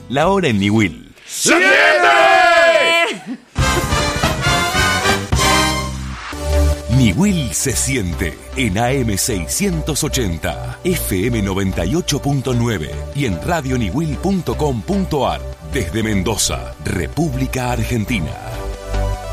La hora en Niwil. ¡7! Niwil se siente en AM 680, FM 98.9 y en radioniwil.com.ar desde Mendoza, República Argentina.